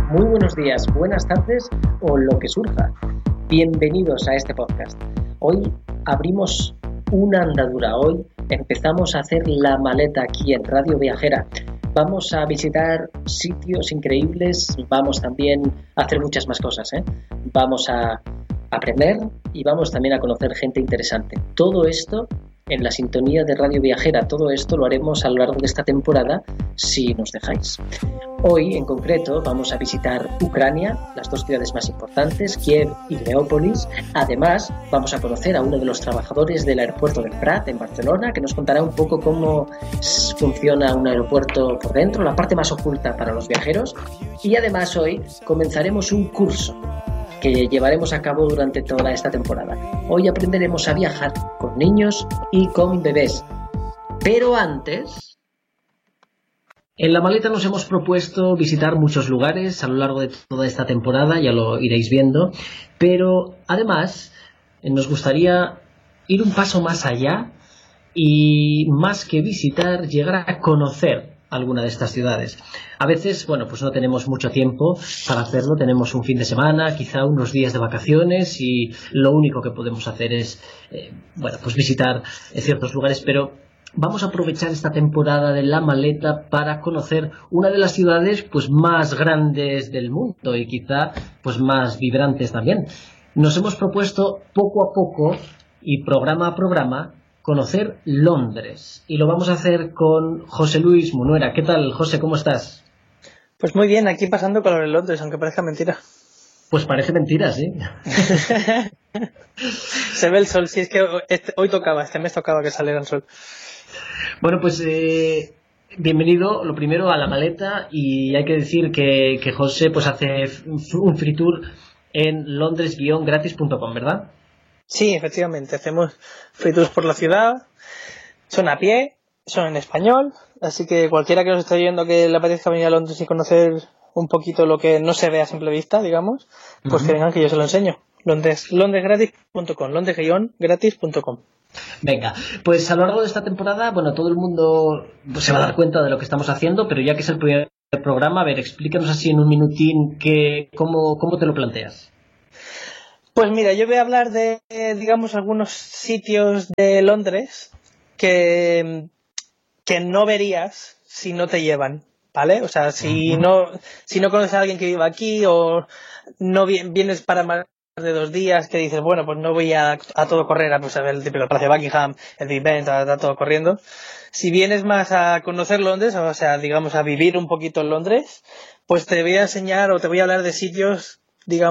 muy buenos días, buenas tardes o lo que surja. Bienvenidos a este podcast. Hoy abrimos una andadura, hoy empezamos a hacer la maleta aquí en Radio Viajera. Vamos a visitar sitios increíbles, vamos también a hacer muchas más cosas, Vamos a aprender y vamos también a conocer gente interesante. Todo esto en la sintonía de Radio Viajera, todo esto lo haremos a lo largo de esta temporada si nos dejáis. Hoy en concreto vamos a visitar Ucrania, las dos ciudades más importantes, Kiev y Leópolis. Además vamos a conocer a uno de los trabajadores del aeropuerto del Prat en Barcelona, que nos contará un poco cómo funciona un aeropuerto por dentro, la parte más oculta para los viajeros. Y además hoy comenzaremos un curso que llevaremos a cabo durante toda esta temporada. Hoy aprenderemos a viajar con niños y con bebés. Pero antes, en la maleta nos hemos propuesto visitar muchos lugares a lo largo de toda esta temporada, ya lo iréis viendo, pero además nos gustaría ir un paso más allá y más que visitar, llegar a conocer alguna de estas ciudades. A veces, pues no tenemos mucho tiempo para hacerlo, tenemos un fin de semana, quizá unos días de vacaciones y lo único que podemos hacer es, visitar ciertos lugares, pero vamos a aprovechar esta temporada de la maleta para conocer una de las ciudades más grandes del mundo y quizá más vibrantes también. Nos hemos propuesto poco a poco y programa a programa conocer Londres y lo vamos a hacer con José Luis Munuera. ¿Qué tal, José? ¿Cómo estás? Pues muy bien, aquí pasando calor en Londres, aunque parezca mentira. Pues parece mentira, sí. Se ve el sol, sí, es que este mes tocaba que saliera el sol. Bueno, bienvenido, lo primero, a la maleta, y hay que decir que José hace un free tour en londres-gratis.com, ¿verdad? Sí, efectivamente, hacemos free tours por la ciudad, son a pie, son en español, así que cualquiera que nos esté oyendo que le apetezca venir a Londres y conocer un poquito lo que no se ve a simple vista, digamos, que vengan que yo se lo enseño. londres-gratis.com, londres-gratis.com. Venga, a lo largo de esta temporada, todo el mundo se va a dar cuenta de lo que estamos haciendo, pero ya que es el primer programa, a ver, explícanos así en un minutín cómo te lo planteas. Pues mira, yo voy a hablar de, algunos sitios de Londres que no verías si no te llevan, ¿vale? O sea, si no conoces a alguien que viva aquí o no vienes para más de 2 días, que dices, no voy a todo correr, a ver el típico Palacio de Buckingham, el Big Ben, está todo corriendo. Si vienes más a conocer Londres, o sea, a vivir un poquito en Londres, te voy a enseñar o te voy a hablar de sitios,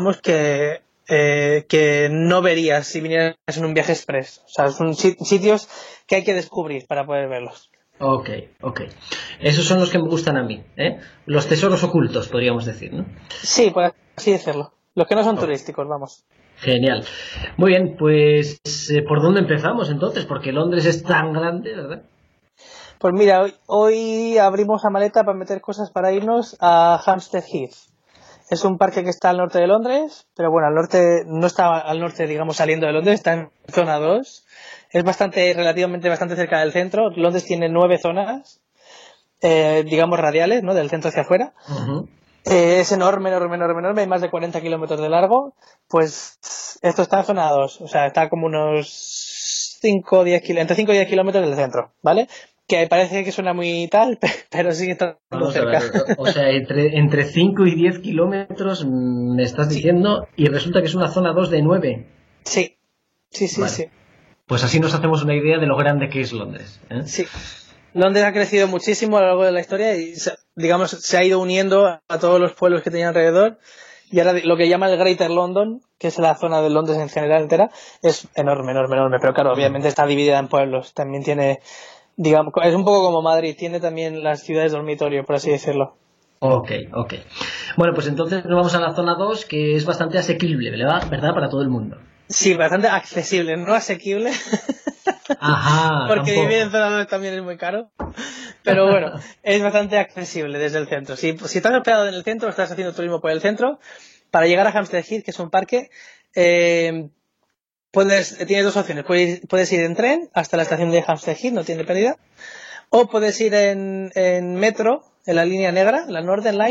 que no verías si vinieras en un viaje express. O sea, son sitios que hay que descubrir para poder verlos. Ok. Esos son los que me gustan a mí, los tesoros ocultos, podríamos decir, ¿no? Sí, por así decirlo. Los que no son turísticos, vamos. Genial. Muy bien, ¿por dónde empezamos entonces? Porque Londres es tan grande, ¿verdad? Pues mira, hoy abrimos la maleta para meter cosas para irnos a Hampstead Heath. Es un parque que está al norte de Londres, pero al norte, no está al norte, saliendo de Londres, está en zona 2. Es relativamente bastante cerca del centro. Londres tiene 9 zonas, radiales, ¿no? Del centro hacia afuera. Uh-huh. Es enorme, hay más de 40 kilómetros de largo. Esto está en zona 2, o sea, está como unos 5 o 10 kilómetros, entre 5 y 10 kilómetros del centro, ¿vale? Que parece que suena muy tal, pero sí que está muy cerca. O sea, entre 5 y 10 kilómetros me estás diciendo, y resulta que es una zona 2 de 9. Sí. Vale. Sí. Pues así nos hacemos una idea de lo grande que es Londres, ¿eh? Sí. Londres ha crecido muchísimo a lo largo de la historia y, se ha ido uniendo a todos los pueblos que tenía alrededor. Y ahora lo que llama el Greater London, que es la zona de Londres en general entera, es enorme. Pero claro, obviamente está dividida en pueblos. También tiene, es un poco como Madrid, tiene también las ciudades dormitorio, por así decirlo. Ok. Bueno, entonces nos vamos a la zona 2, que es bastante asequible, ¿verdad? Para todo el mundo. Sí, bastante accesible, no asequible. Ajá. Porque vivir en zona 2 también es muy caro. Pero es bastante accesible desde el centro. Si estás hospedado en el centro, estás haciendo turismo por el centro, para llegar a Hampstead Heath, que es un parque, tienes 2 opciones. Puedes ir en tren hasta la estación de Hampstead Heath, no tiene pérdida. O puedes ir en metro, en la línea negra, la Northern Line,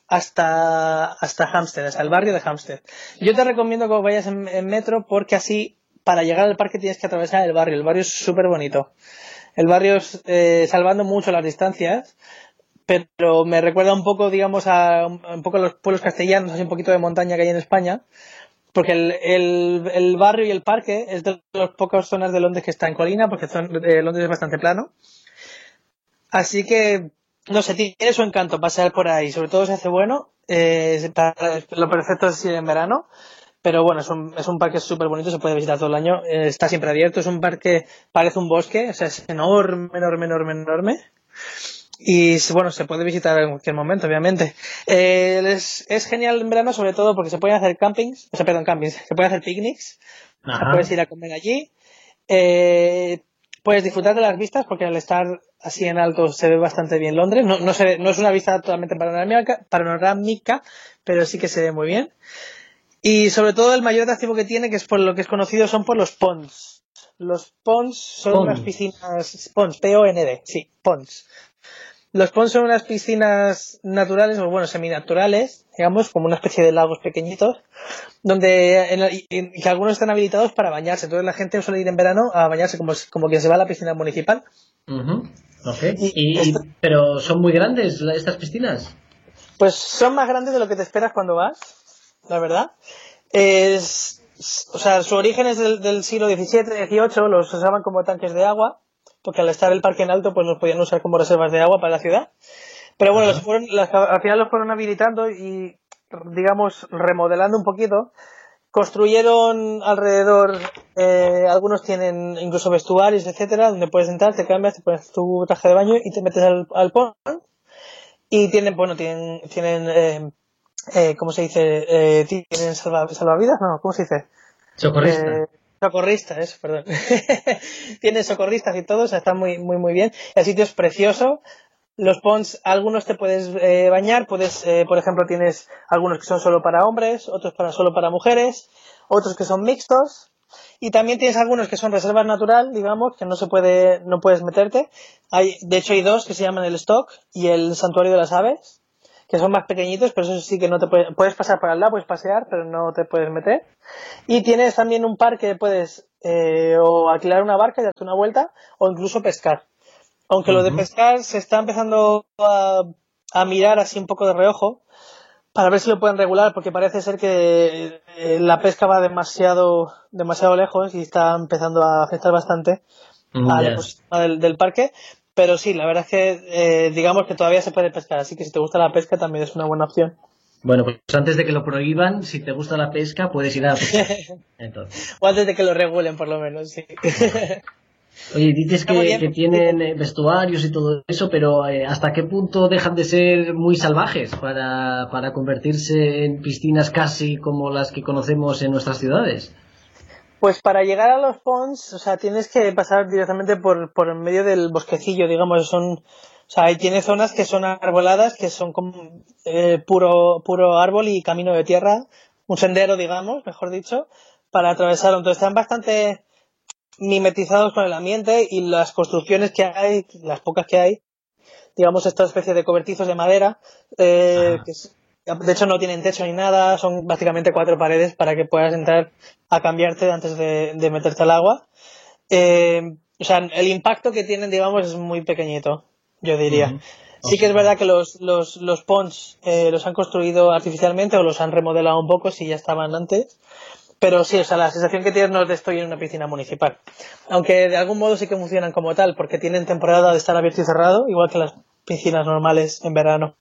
hasta Hampstead, hasta el barrio de Hampstead. Yo te recomiendo que vayas en metro porque así, para llegar al parque tienes que atravesar el barrio. El barrio es súper bonito. El barrio es, salvando mucho las distancias, pero me recuerda un poco, digamos, a un poco a los pueblos castellanos, así un poquito de montaña que hay en España, porque el barrio y el parque es de las pocas zonas de Londres que está en colina, porque Londres es bastante plano. Así que, no sé, tiene su encanto pasear por ahí, sobre todo si hace bueno, lo perfecto es ir en verano, pero bueno, es un parque súper bonito, se puede visitar todo el año, está siempre abierto, es un parque, parece un bosque, o sea, es enorme, enorme, enorme, enorme, y bueno, se puede visitar en cualquier momento, obviamente. Es genial en verano, sobre todo porque se pueden hacer campings, se pueden hacer picnics, o sea, puedes ir a comer allí, puedes disfrutar de las vistas porque al estar así en alto se ve bastante bien Londres. No es una vista totalmente panorámica, pero sí que se ve muy bien. Y sobre todo el mayor atractivo que tiene, que es por lo que es conocido, son por los ponds. Los ponds son unas piscinas, ponds, P-O-N-D, sí, ponds. Los ponds son unas piscinas naturales, o bueno, seminaturales, digamos, como una especie de lagos pequeñitos, donde que algunos están habilitados para bañarse. Entonces la gente suele ir en verano a bañarse como quien se va a la piscina municipal. Uh-huh. Okay. ¿Pero son muy grandes estas piscinas? Pues son más grandes de lo que te esperas cuando vas, la verdad. O sea, su origen es del siglo XVII, XVIII, los usaban como tanques de agua, porque al estar el parque en alto, pues los podían usar como reservas de agua para la ciudad. Pero bueno, al final los fueron habilitando y, digamos, remodelando un poquito. Construyeron alrededor, algunos tienen incluso vestuarios, etcétera, donde puedes entrar, te cambias, te pones tu traje de baño y te metes al pond. Y tienen ¿cómo se dice? ¿Tienen salvavidas? No, ¿cómo se dice? Socorristas, eso, perdón. Tienen socorristas y todo, o sea, está muy, muy, muy bien. El sitio es precioso. Los ponds, algunos te puedes bañar, por ejemplo, tienes algunos que son solo para hombres, otros solo para mujeres, otros que son mixtos, y también tienes algunos que son reservas natural, digamos, que no puedes meterte. De hecho, hay dos que se llaman el Stock y el Santuario de las Aves, que son más pequeñitos, pero eso sí que no puedes pasar por al lado, puedes pasear, pero no te puedes meter. Y tienes también un par que puedes o alquilar una barca y darte una vuelta, o incluso pescar. Aunque lo de pescar se está empezando a mirar así un poco de reojo para ver si lo pueden regular, porque parece ser que la pesca va demasiado lejos y está empezando a afectar bastante al ecosistema del parque. Pero sí, la verdad es que digamos que todavía se puede pescar, así que si te gusta la pesca también es una buena opción. Bueno, pues antes de que lo prohíban, si te gusta la pesca, puedes ir a pescar. Entonces. O antes de que lo regulen, por lo menos, sí. Oye, dices que tienen vestuarios y todo eso, pero ¿hasta qué punto dejan de ser muy salvajes para convertirse en piscinas casi como las que conocemos en nuestras ciudades? Pues para llegar a los ponds, o sea, tienes que pasar directamente por en medio del bosquecillo, digamos, tiene zonas que son arboladas, que son como puro árbol y camino de tierra, un sendero, digamos, mejor dicho, para atravesarlo. Entonces están bastante mimetizados con el ambiente y las construcciones que hay, las pocas que hay, digamos, esta especie de cobertizos de madera, de hecho no tienen techo ni nada, son básicamente 4 paredes para que puedas entrar a cambiarte antes de meterte al agua. O sea, el impacto que tienen, digamos, es muy pequeñito, yo diría. Sí que es verdad que los ponds los han construido artificialmente o los han remodelado un poco si ya estaban antes. Pero sí, o sea, la sensación que tienes no es de estoy en una piscina municipal. Aunque de algún modo sí que funcionan como tal, porque tienen temporada de estar abierto y cerrado, igual que las piscinas normales en verano.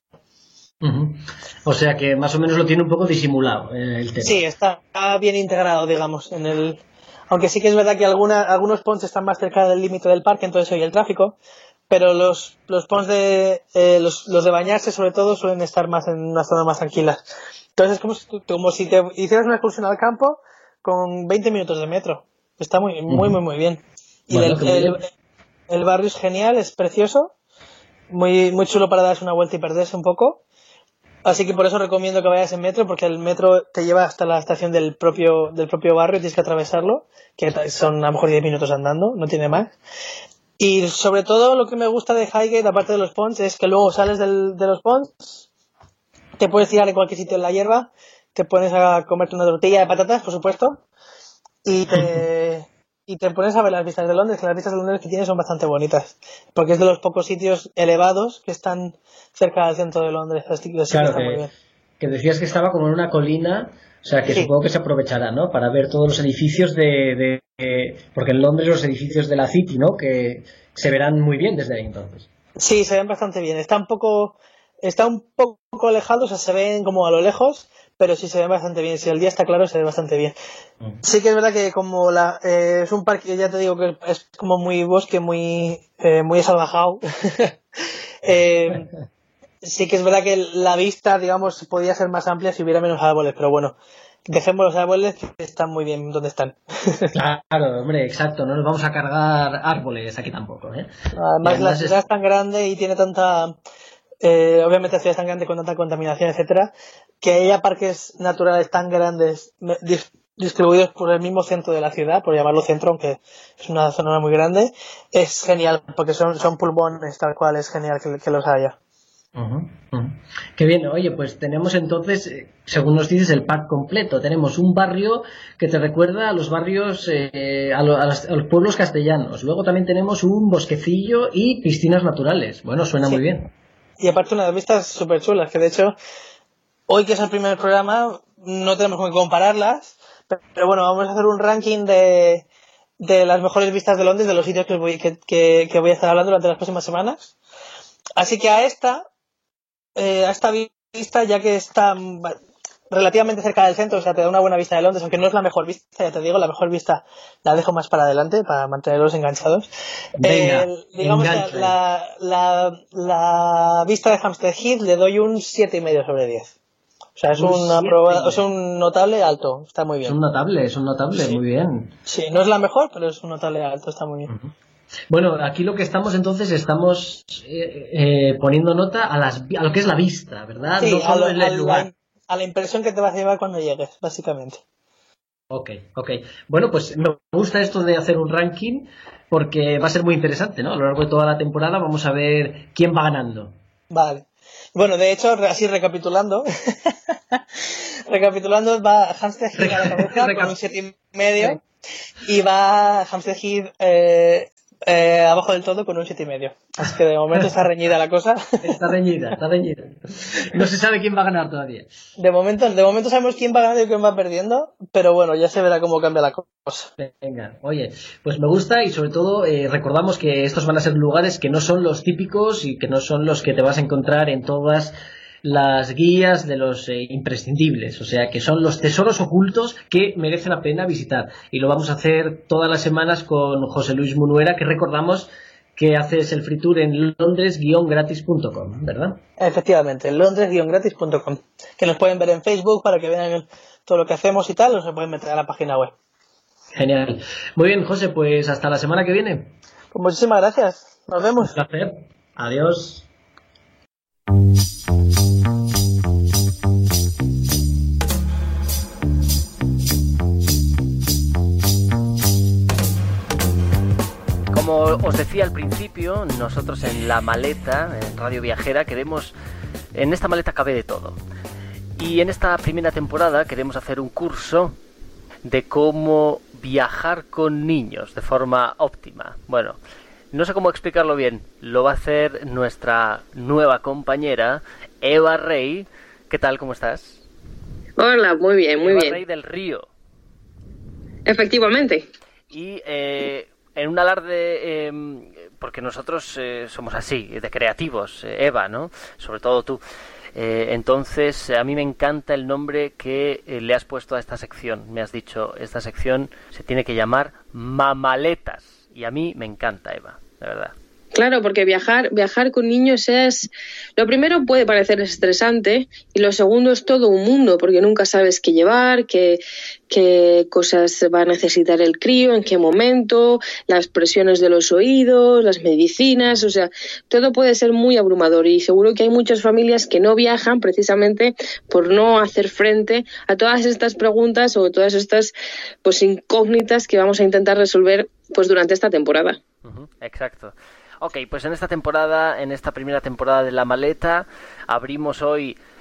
O sea que más o menos lo tiene un poco disimulado el tema. Sí, está bien integrado, digamos, aunque sí que es verdad que algunos ponds están más cerca del límite del parque, entonces oye el tráfico, pero los ponds los de bañarse sobre todo suelen estar más en unas zonas más tranquilas. Entonces es como si te hicieras una excursión al campo con 20 minutos de metro. Está muy, muy, muy, muy bien. Y bueno, el barrio es genial, es precioso, muy, muy chulo para darse una vuelta y perderse un poco. Así que por eso recomiendo que vayas en metro, porque el metro te lleva hasta la estación del propio barrio, tienes que atravesarlo, que son a lo mejor 10 minutos andando, no tiene más. Y sobre todo lo que me gusta de Highgate, aparte de los ponds, es que luego sales de los ponds te puedes tirar en cualquier sitio en la hierba, te pones a comerte una tortilla de patatas, por supuesto, y te pones a ver las vistas de Londres, que las vistas de Londres que tiene son bastante bonitas, porque es de los pocos sitios elevados que están cerca del centro de Londres, así que Claro, está muy bien. que decías que estaba como en una colina, o sea que Sí. supongo que se aprovechará, ¿no? Para ver todos los edificios porque en Londres los edificios de la City, ¿no? Que se verán muy bien desde ahí entonces. Sí, se ven bastante bien. Está un poco alejado, o sea, se ven como a lo lejos, pero sí se ven bastante bien. Si el día está claro, se ve bastante bien. Sí que es verdad que como es un parque, ya te digo que es como muy bosque, muy salvajado. Sí que es verdad que la vista, digamos, podría ser más amplia si hubiera menos árboles, pero bueno, dejemos los árboles que están muy bien donde están. Claro, hombre, exacto, no nos vamos a cargar árboles aquí tampoco, ¿eh? Además, la ciudad es tan grande y tiene tanta... obviamente la ciudad es tan grande con tanta contaminación, etcétera, que haya parques naturales tan grandes distribuidos por el mismo centro de la ciudad, por llamarlo centro, aunque es una zona muy grande, es genial, porque son pulmones, tal cual, es genial que los haya. Qué bien, oye, pues tenemos entonces, según nos dices, el pack completo. Tenemos un barrio que te recuerda a los barrios, a los pueblos castellanos. Luego también tenemos un bosquecillo y piscinas naturales. Bueno, suena muy bien. Y aparte unas vistas súper chulas, que de hecho, hoy que es el primer programa, no tenemos que compararlas, pero bueno, vamos a hacer un ranking de las mejores vistas de Londres, de los sitios que voy a estar hablando durante las próximas semanas. Así que a esta vista, ya que está relativamente cerca del centro, o sea, te da una buena vista de Londres, aunque no es la mejor vista, ya te digo, la mejor vista la dejo más para adelante, para mantenerlos enganchados. Venga, digamos que la vista de Hampstead Heath le doy un 7,5 sobre 10. O sea, es un notable alto, está muy bien. Es un notable, sí. Muy bien. Sí, no es la mejor, pero es un notable alto, está muy bien. Bueno, aquí lo que estamos poniendo nota a lo que es la vista, ¿verdad? Sí, no solo el lugar. A la impresión que te vas a llevar cuando llegues, básicamente. Ok. Bueno, pues me gusta esto de hacer un ranking porque va a ser muy interesante, ¿no? A lo largo de toda la temporada vamos a ver quién va ganando. Vale. Bueno, de hecho, así recapitulando, va Hampstead Heath a la cabeza con un 7,5 y va Hampstead Heath abajo del todo con un 7,5. Así que de momento está reñida la cosa. Está reñida. No se sabe quién va a ganar todavía. De momento sabemos quién va ganando y quién va perdiendo, pero bueno, ya se verá cómo cambia la cosa. Venga, oye, pues me gusta y sobre todo recordamos que estos van a ser lugares que no son los típicos y que no son los que te vas a encontrar en todas las guías de los imprescindibles, o sea que son los tesoros ocultos que merecen la pena visitar, y lo vamos a hacer todas las semanas con José Luis Munuera, que recordamos que haces el free tour en londres-gratis.com, ¿verdad? Efectivamente, londres-gratis.com, que nos pueden ver en Facebook para que vean todo lo que hacemos y tal, o se pueden meter a la página web. Genial. Muy bien, José, pues hasta la semana que viene. Pues muchísimas gracias, nos vemos. Un placer, adiós. Como os decía al principio, nosotros en La Maleta, en Radio Viajera, en esta maleta cabe de todo. Y en esta primera temporada queremos hacer un curso de cómo viajar con niños de forma óptima. Bueno, no sé cómo explicarlo bien, lo va a hacer nuestra nueva compañera, Eva Rey. ¿Qué tal? ¿Cómo estás? Hola, muy bien, muy Eva bien. Rey del Río. Efectivamente. Y en un alarde, porque nosotros somos así, de creativos, Eva, ¿no? Sobre todo tú. Entonces, a mí me encanta el nombre que le has puesto a esta sección. Me has dicho, esta sección se tiene que llamar Mamaletas. Y a mí me encanta, Eva, de verdad. Claro, porque viajar con niños lo primero puede parecer estresante y lo segundo es todo un mundo porque nunca sabes qué llevar, qué cosas va a necesitar el crío, en qué momento, las presiones de los oídos, las medicinas, o sea, todo puede ser muy abrumador y seguro que hay muchas familias que no viajan precisamente por no hacer frente a todas estas preguntas o todas estas pues incógnitas que vamos a intentar resolver pues durante esta temporada. Exacto. Ok, pues en esta primera temporada de La Maleta, abrimos hoy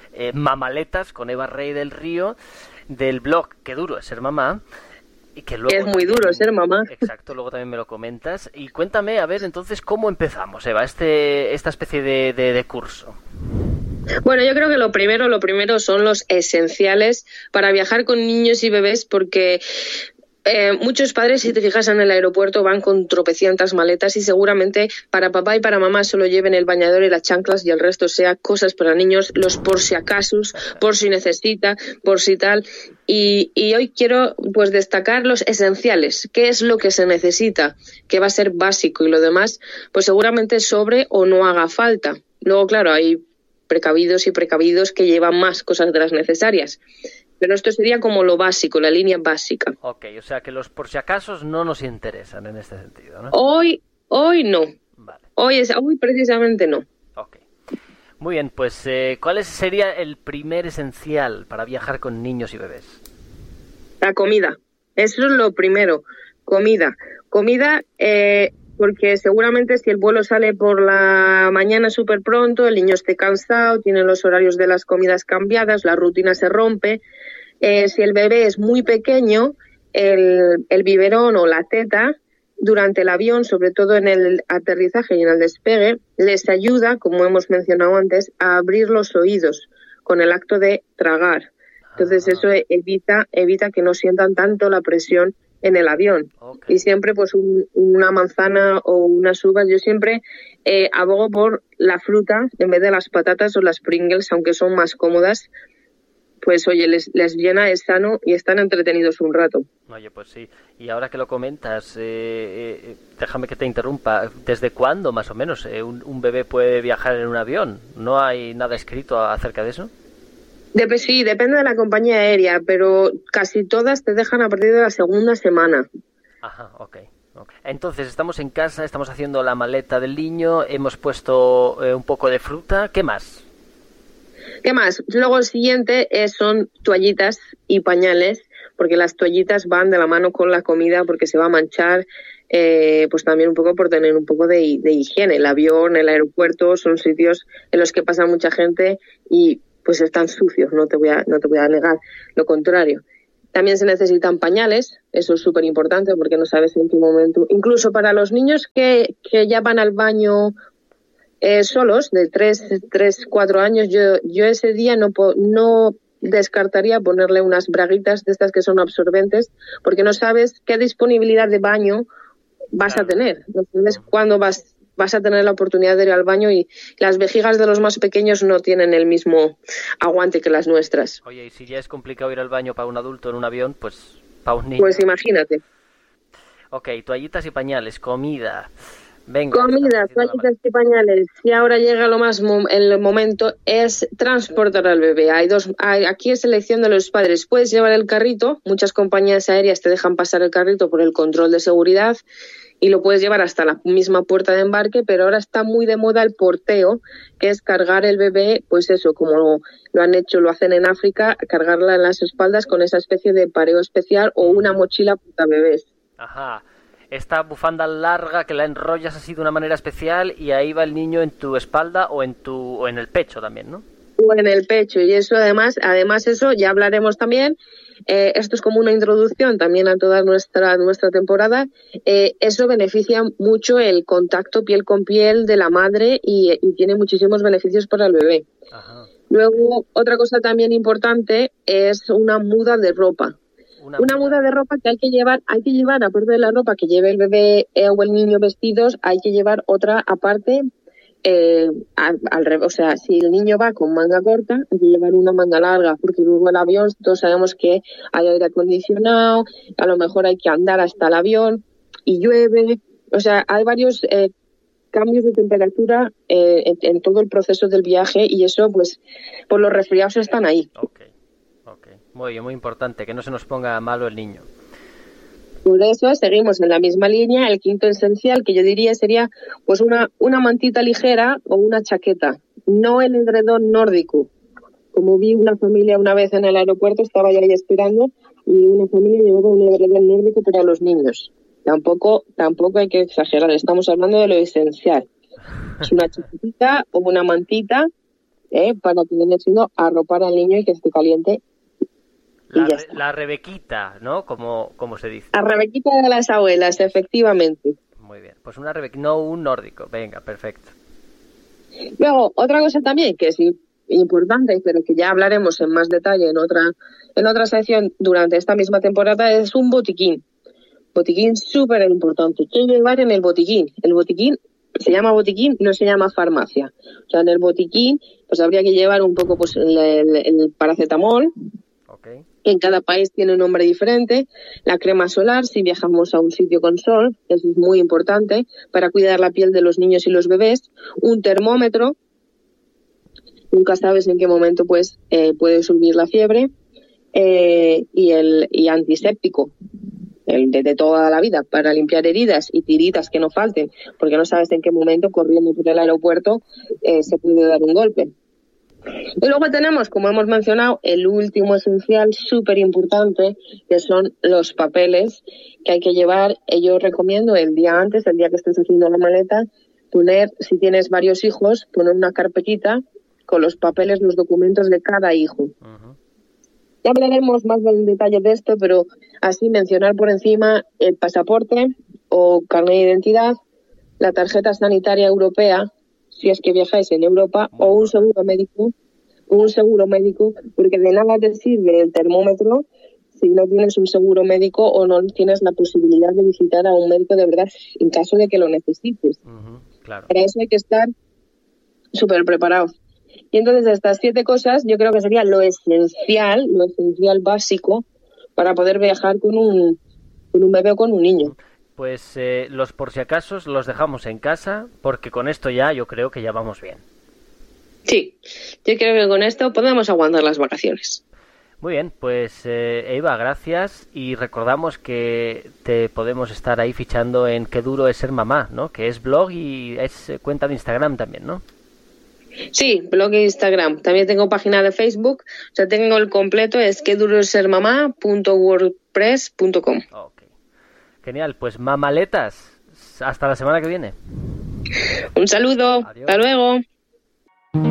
Mamaletas con Eva Rey del Río, del blog Qué duro es ser mamá. Y que luego es muy duro ser mamá. Exacto, luego también me lo comentas. Y cuéntame, a ver, entonces, ¿cómo empezamos, Eva, esta especie de curso? Bueno, yo creo que lo primero son los esenciales para viajar con niños y bebés, porque muchos padres, si te fijas en el aeropuerto, van con tropecientas maletas y seguramente para papá y para mamá solo lleven el bañador y las chanclas y el resto sea cosas para niños, los por si acasos, por si necesita, por si tal. Y hoy quiero pues destacar los esenciales, qué es lo que se necesita, que va a ser básico, y lo demás pues seguramente sobre o no haga falta. Luego, claro, hay precavidos y precavidos que llevan más cosas de las necesarias. Pero esto sería como lo básico, la línea básica. Ok, o sea que los por si acasos no nos interesan en este sentido, ¿no? Hoy no. Vale. Hoy precisamente no. Ok. Muy bien, pues ¿cuál sería el primer esencial para viajar con niños y bebés? La comida. Eso es lo primero. Comida. Porque seguramente si el vuelo sale por la mañana súper pronto, el niño esté cansado, tiene los horarios de las comidas cambiadas, la rutina se rompe. Si el bebé es muy pequeño, el biberón o la teta, durante el avión, sobre todo en el aterrizaje y en el despegue, les ayuda, como hemos mencionado antes, a abrir los oídos con el acto de tragar. Entonces eso evita que no sientan tanto la presión en el avión. Okay. Y siempre pues una manzana o unas uvas. Yo siempre abogo por la fruta en vez de las patatas o las Pringles, aunque son más cómodas. Pues oye, les llena, es sano y están entretenidos un rato. Oye, pues sí. Y ahora que lo comentas, déjame que te interrumpa. ¿Desde cuándo, más o menos, un bebé puede viajar en un avión? ¿No hay nada escrito acerca de eso? Sí, depende de la compañía aérea, pero casi todas te dejan a partir de la segunda semana. Ajá, ok. Entonces, estamos en casa, estamos haciendo la maleta del niño, hemos puesto un poco de fruta. ¿Qué más? Luego el siguiente son toallitas y pañales, porque las toallitas van de la mano con la comida porque se va a manchar, pues también un poco por tener un poco de higiene. El avión, el aeropuerto son sitios en los que pasa mucha gente y pues están sucios, no te voy a negar lo contrario. También se necesitan pañales, eso es súper importante porque no sabes en qué momento. Incluso para los niños que ya van al baño solos, de 3-4 años, yo ese día no descartaría ponerle unas braguitas de estas que son absorbentes, porque no sabes qué disponibilidad de baño vas a tener. No sabes cuándo vas a tener la oportunidad de ir al baño, y las vejigas de los más pequeños no tienen el mismo aguante que las nuestras. Oye, y si ya es complicado ir al baño para un adulto en un avión, pues para un niño. Pues imagínate. Ok, toallitas y pañales, comida. Venga, toallitas y pañales. Y ahora llega el momento, es transportar al bebé. Aquí es elección de los padres. Puedes llevar el carrito, muchas compañías aéreas te dejan pasar el carrito por el control de seguridad y lo puedes llevar hasta la misma puerta de embarque, pero ahora está muy de moda el porteo, que es cargar el bebé, pues eso, como lo hacen en África, cargarla en las espaldas con esa especie de pareo especial o una mochila para bebés. Ajá. Esta bufanda larga que la enrollas así de una manera especial y ahí va el niño en tu espalda o en el pecho también, ¿no? O en el pecho, y eso además eso ya hablaremos también. Esto es como una introducción también a toda nuestra temporada. Eso beneficia mucho el contacto piel con piel de la madre y tiene muchísimos beneficios para el bebé. Ajá. Luego, otra cosa también importante es una muda de ropa. Una muda de ropa que hay que llevar, aparte de la ropa que lleve el bebé o el niño vestidos, hay que llevar otra aparte, al revés. O sea, si el niño va con manga corta, hay que llevar una manga larga, porque luego el avión, todos sabemos que hay aire acondicionado, a lo mejor hay que andar hasta el avión y llueve. O sea, hay varios cambios de temperatura en todo el proceso del viaje, y eso, pues los resfriados están ahí. Okay. Muy importante, que no se nos ponga malo el niño. Por eso seguimos en la misma línea. El quinto esencial, que yo diría sería pues una mantita ligera o una chaqueta, no el edredón nórdico. Como vi una familia una vez en el aeropuerto, estaba yo ahí esperando, y una familia llevaba un edredón nórdico para los niños. Tampoco hay que exagerar, estamos hablando de lo esencial. Es una chaquetita o una mantita para que viene siendo arropar al niño y que esté caliente. La rebequita, ¿no? Como se dice. La rebequita de las abuelas, efectivamente. Muy bien, pues una rebequita, no un nórdico. Venga, perfecto. Luego, otra cosa también que es importante, pero que ya hablaremos en más detalle en otra sección durante esta misma temporada, es un botiquín. Botiquín súper importante. ¿Qué llevar en el botiquín? El botiquín se llama botiquín, no se llama farmacia. O sea, en el botiquín pues habría que llevar un poco pues el paracetamol, okay, que en cada país tiene un nombre diferente, la crema solar si viajamos a un sitio con sol, eso es muy importante para cuidar la piel de los niños y los bebés, un termómetro, nunca sabes en qué momento pues puede subir la fiebre, y antiséptico, el de toda la vida, para limpiar heridas y tiritas que no falten, porque no sabes en qué momento corriendo por el aeropuerto se puede dar un golpe. Y luego tenemos, como hemos mencionado, el último esencial súper importante, que son los papeles que hay que llevar. Yo recomiendo el día antes, el día que estés haciendo la maleta, poner, si tienes varios hijos, poner una carpetita con los papeles, los documentos de cada hijo. Uh-huh. Ya hablaremos más en detalle de esto, pero así mencionar por encima el pasaporte o carnet de identidad, la tarjeta sanitaria europea, si es que viajáis en Europa, o un seguro médico, porque de nada te sirve el termómetro si no tienes un seguro médico o no tienes la posibilidad de visitar a un médico de verdad en caso de que lo necesites. Uh-huh, claro. Para eso hay que estar súper preparados. Y entonces estas 7 cosas yo creo que sería lo esencial básico para poder viajar con un bebé o con un niño. Pues los por si acaso los dejamos en casa, porque con esto ya yo creo que ya vamos bien. Sí, yo creo que con esto podemos aguantar las vacaciones. Muy bien, pues Eva, gracias, y recordamos que te podemos estar ahí fichando en Qué duro es ser mamá, ¿no? Que es blog y es cuenta de Instagram también, ¿no? Sí, blog e Instagram. También tengo página de Facebook. O sea, tengo el completo, es quedurosermamá.wordpress.com. Ok. Genial, pues mamaletas. Hasta la semana que viene. Un saludo. Adiós. Hasta luego.